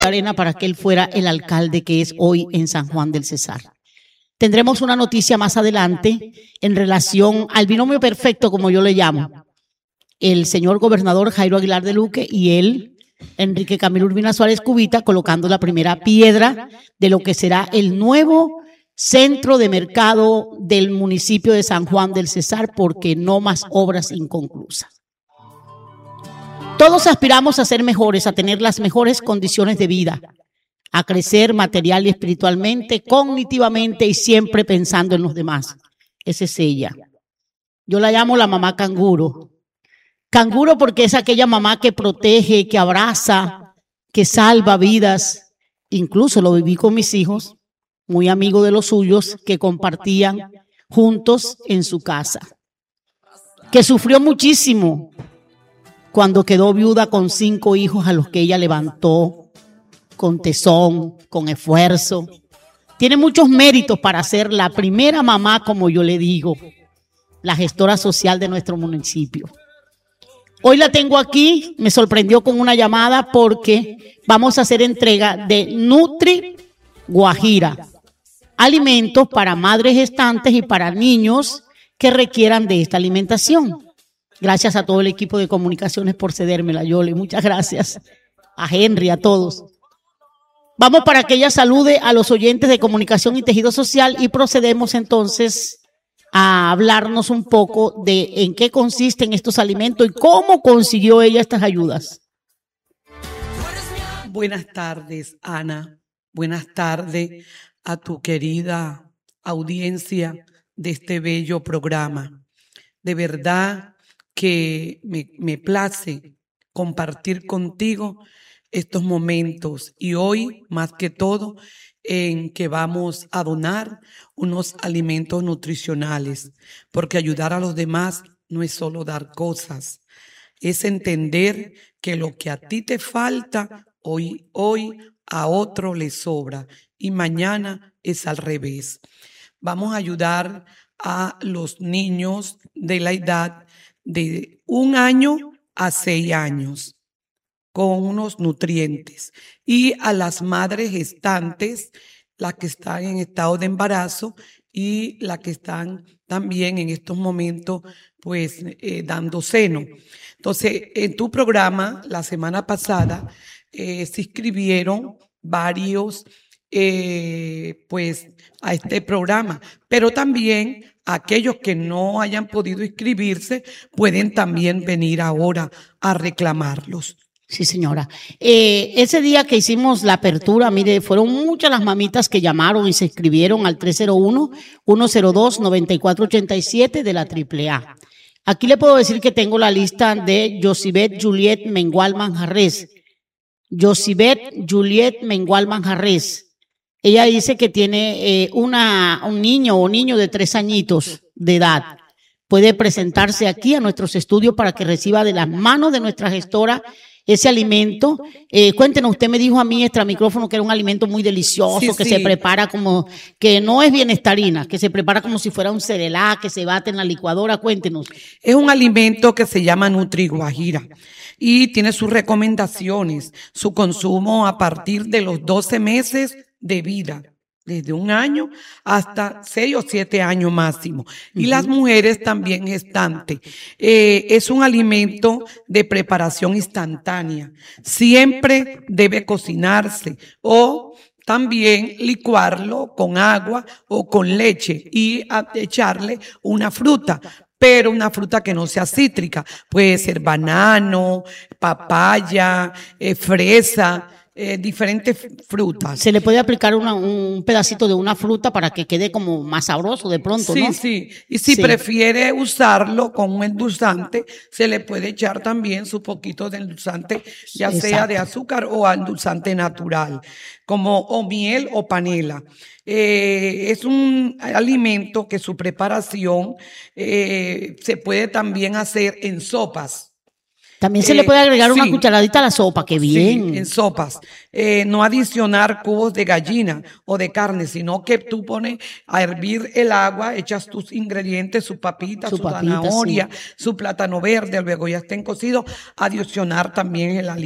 arena para que él fuera el alcalde que es hoy en San Juan del Cesar. Tendremos una noticia más adelante en relación al binomio perfecto, como yo le llamo. El señor gobernador Jairo Aguilar de Luque y él, Enrique Camilo Urbina Suárez Cubita, colocando la primera piedra de lo que será el nuevo centro de mercado del municipio de San Juan del Cesar, porque no más obras inconclusas. Todos aspiramos a ser mejores, a tener las mejores condiciones de vida, a crecer material y espiritualmente, cognitivamente y siempre pensando en los demás. Esa es ella. Yo la llamo la mamá canguro. Canguro porque es aquella mamá que protege, que abraza, que salva vidas. Incluso lo viví con mis hijos, muy amigo de los suyos, que compartían juntos en su casa. Que sufrió muchísimo cuando quedó viuda con 5 hijos a los que ella levantó con tesón, con esfuerzo. Tiene muchos méritos para ser la primera mamá, como yo le digo, la gestora social de nuestro municipio. Hoy la tengo aquí, me sorprendió con una llamada porque vamos a hacer entrega de Nutri Guajira, alimentos para madres gestantes y para niños que requieran de esta alimentación. Gracias a todo el equipo de comunicaciones por cedérmela, Yoli, muchas gracias. A Henry, a todos. Vamos para que ella salude a los oyentes de Comunicación y Tejido Social y procedemos entonces a hablarnos un poco de en qué consisten estos alimentos y cómo consiguió ella estas ayudas. Buenas tardes, Ana. Buenas tardes a tu querida audiencia de este bello programa. De verdad que me place compartir contigo estos momentos y hoy más que todo en que vamos a donar unos alimentos nutricionales, porque ayudar a los demás no es solo dar cosas, es entender que lo que a ti te falta hoy a otro le sobra y mañana es al revés. Vamos a ayudar a los niños de la edad de 1 año a 6 años con unos nutrientes y a las madres gestantes, las que están en estado de embarazo y las que están también en estos momentos pues dando seno. Entonces, en tu programa la semana pasada se inscribieron varios pues a este programa, pero también aquellos que no hayan podido inscribirse pueden también venir ahora a reclamarlos. Sí, señora. Ese día que hicimos la apertura, mire, fueron muchas las mamitas que llamaron y se inscribieron al 301-102-9487 de la AAA. Aquí le puedo decir que tengo la lista de Josibet Juliet Mengual Manjarres. Josibet Juliet Mengual Manjarres. Ella dice que tiene un niño de 3 añitos de edad. Puede presentarse aquí a nuestros estudios para que reciba de las manos de nuestra gestora ese alimento. Cuéntenos, usted me dijo a mí extra micrófono que era un alimento muy delicioso, sí, que se prepara como, que no es bienestarina, que se prepara como si fuera un cerelac, que se bate en la licuadora. Cuéntenos. Es un alimento que se llama Nutri Guajira y tiene sus recomendaciones, su consumo a partir de los 12 meses de vida. Desde 1 año hasta 6 o 7 años máximo. Y las mujeres también gestantes. Es un alimento de preparación instantánea. Siempre debe cocinarse o también licuarlo con agua o con leche y echarle una fruta. Pero una fruta que no sea cítrica. Puede ser banano, papaya, fresa. Diferentes frutas. Se le puede aplicar un pedacito de una fruta para que quede como más sabroso de pronto, sí, ¿no? Sí, y si prefiere usarlo con un endulzante, se le puede echar también su poquito de endulzante, ya sea de azúcar o endulzante natural, como o miel o panela. Es un alimento que su preparación se puede también hacer en sopas. También se le puede agregar una cucharadita a la sopa, qué bien. Sí, en sopas. No adicionar cubos de gallina o de carne, sino que tú pones a hervir el agua, echas tus ingredientes, su papita, su zanahoria, su plátano verde, luego ya estén cocidos, adicionar también el alimento.